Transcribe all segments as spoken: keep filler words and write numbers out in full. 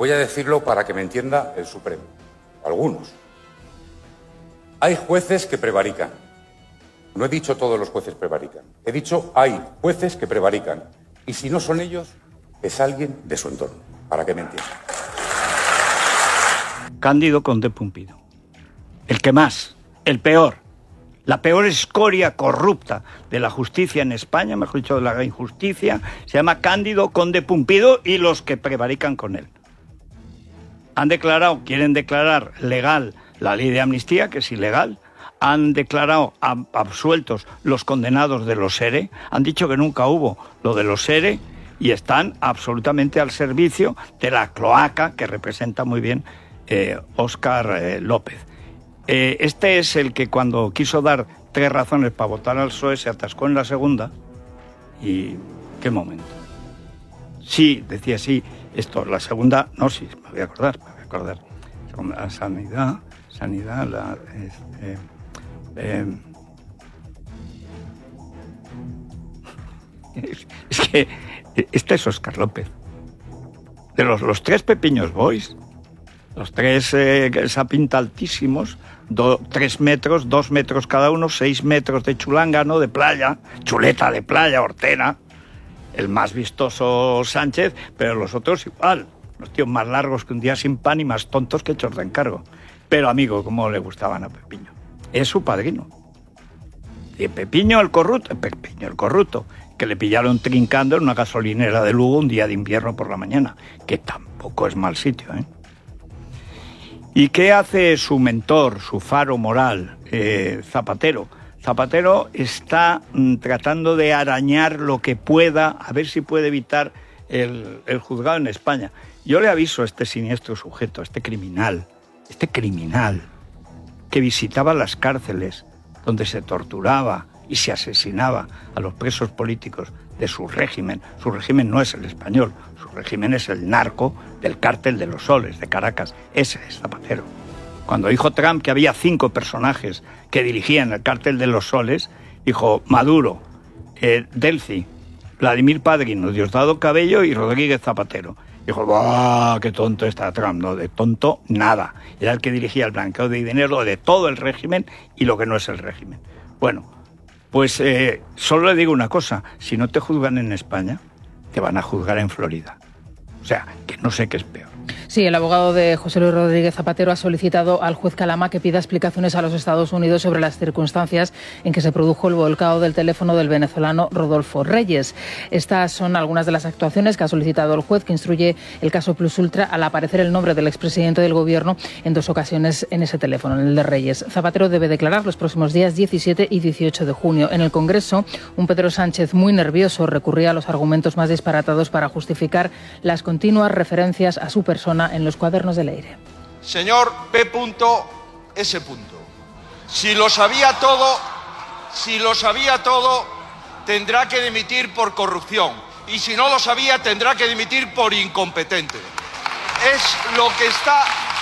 Voy a decirlo para que me entienda el Supremo. Algunos. Hay jueces que prevarican. No he dicho todos los jueces prevarican. He dicho hay jueces que prevarican. Y si no son ellos, es alguien de su entorno. Para que me entienda. Cándido Conde Pumpido. El que más, el peor, la peor escoria corrupta de la justicia en España, mejor dicho, de la injusticia, se llama Cándido Conde Pumpido y los que prevarican con él. Han declarado, quieren declarar legal la ley de amnistía, que es ilegal. Han declarado absueltos los condenados de los ERE. Han dicho que nunca hubo lo de los ERE y están absolutamente al servicio de la cloaca que representa muy bien eh, Óscar eh, López. Eh, este es el que cuando quiso dar tres razones para votar al P S O E se atascó en la segunda. ¿Y qué momento? Sí, decía sí, esto, la segunda, no, sí, me voy a acordar, me voy a acordar. La sanidad, sanidad, la... Este, eh, es, es que este es Óscar López. De los, los tres Pepiños Boys, los tres eh, esa pinta altísimos, do, tres metros, dos metros cada uno, seis metros de chulángano, de playa, chuleta de playa, hortera, el más vistoso Sánchez, pero los otros igual, los tíos más largos que un día sin pan y más tontos que hechos de encargo. Pero amigo, ¿cómo le gustaban a Pepiño? Es su padrino. Y Pepiño el corrupto, Pepiño el corrupto, que le pillaron trincando en una gasolinera de Lugo un día de invierno por la mañana, que tampoco es mal sitio, ¿eh? ¿Y qué hace su mentor, su faro moral, eh, Zapatero? Zapatero está mm, tratando de arañar lo que pueda, a ver si puede evitar el, el juzgado en España. Yo le aviso a este siniestro sujeto, a este criminal, este criminal, que visitaba las cárceles donde se torturaba y se asesinaba a los presos políticos de su régimen. Su régimen no es el español, su régimen es el narco del cártel de los Soles, de Caracas. Ese es Zapatero. Cuando dijo Trump que había cinco personajes que dirigían el cártel de los Soles, dijo Maduro, eh, Delcy, Vladimir Padrino, Diosdado Cabello y Rodríguez Zapatero. Dijo, ¡bah! ¡Qué tonto está Trump! No, de tonto, nada. Era el que dirigía el blanqueo de dinero de todo el régimen y lo que no es el régimen. Bueno, pues eh, solo le digo una cosa. Si no te juzgan en España, te van a juzgar en Florida. O sea, que no sé qué es peor. Sí, el abogado de José Luis Rodríguez Zapatero ha solicitado al juez Calama que pida explicaciones a los Estados Unidos sobre las circunstancias en que se produjo el volcado del teléfono del venezolano Rodolfo Reyes. Estas son algunas de las actuaciones que ha solicitado el juez, que instruye el caso Plus Ultra al aparecer el nombre del expresidente del Gobierno en dos ocasiones en ese teléfono, en el de Reyes. Zapatero debe declarar los próximos días diecisiete y dieciocho de junio. En el Congreso, un Pedro Sánchez muy nervioso recurría a los argumentos más disparatados para justificar las continuas referencias a su persona en los cuadernos de Leire. Señor P. S. Si lo sabía todo, si lo sabía todo, tendrá que dimitir por corrupción. Y si no lo sabía, tendrá que dimitir por incompetente. Es lo que está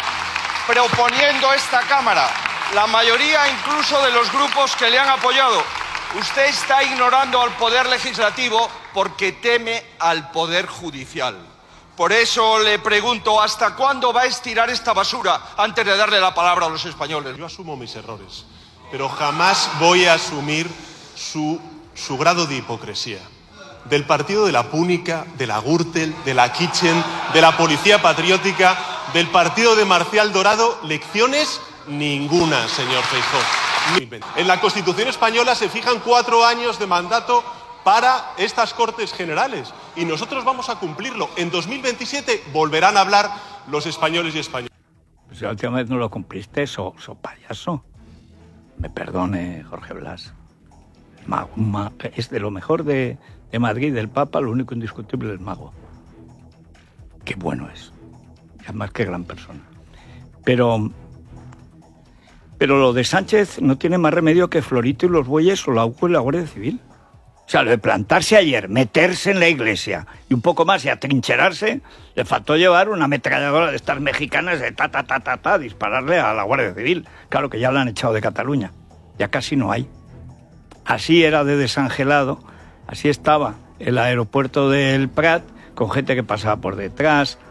proponiendo esta Cámara. La mayoría incluso de los grupos que le han apoyado. Usted está ignorando al Poder Legislativo porque teme al Poder Judicial. Por eso le pregunto, ¿hasta cuándo va a estirar esta basura antes de darle la palabra a los españoles? Yo asumo mis errores, pero jamás voy a asumir su, su grado de hipocresía. Del partido de la Púnica, de la Gürtel, de la Kitchen, de la Policía Patriótica, del partido de Marcial Dorado, lecciones ninguna, señor Feijóo. En la Constitución española se fijan cuatro años de mandato para estas Cortes Generales y nosotros vamos a cumplirlo. En dos mil veintisiete volverán a hablar los españoles y españolas. Pues la última vez no lo cumpliste, so, so payaso. Me perdone, Jorge Blas. Mago, ma, es de lo mejor de, de Madrid, del Papa, lo único indiscutible es mago. Qué bueno es. Es más que gran persona. Pero, pero lo de Sánchez no tiene más remedio que Florito y los Bueyes o la U C U y la Guardia Civil. O sea, lo de plantarse ayer, meterse en la iglesia y un poco más y atrincherarse, le faltó llevar una ametralladora de estas mexicanas de ta, ta, ta, ta, ta, dispararle a la Guardia Civil. Claro que ya la han echado de Cataluña, ya casi no hay. Así era de desangelado, así estaba el aeropuerto del Prat, con gente que pasaba por detrás,